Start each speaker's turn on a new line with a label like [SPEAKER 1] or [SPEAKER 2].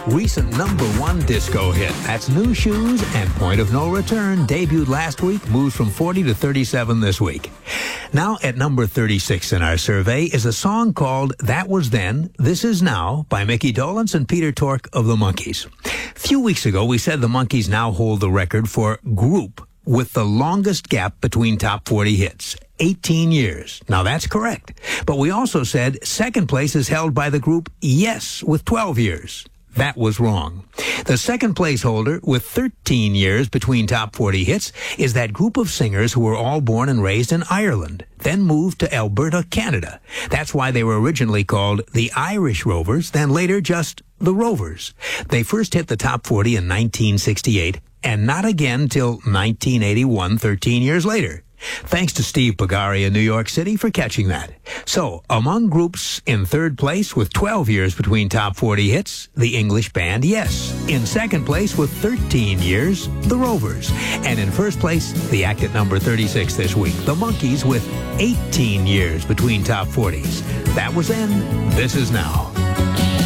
[SPEAKER 1] recent #1 disco hit. That's New Shoes and Point of No Return. Debuted last week, moves from 40 to 37 this week. Now at number 36 in our survey is a song called That Was Then, This Is Now by Mickey Dolenz and Peter Tork of the Monkees. A few weeks ago, we said the Monkees now hold the record for group with the longest gap between top 40 hits. 18 years. Now that's correct. But we also said second place is held by the group Yes with 12 years. That was wrong. The second place holder with 13 years between top 40 hits is that group of singers who were all born and raised in Ireland, then moved to Alberta, Canada. That's why they were originally called the Irish Rovers, then later just the Rovers. They first hit the top 40 in 1968 and not again till 1981, 13 years later. Thanks to Steve Pagari in New York City for catching that. So, among groups in third place with 12 years between top 40 hits, the English band Yes. In second place with 13 years, the Rovers. And in first place, the act at number 36 this week, the Monkees with 18 years between top 40s. That was then, this is now.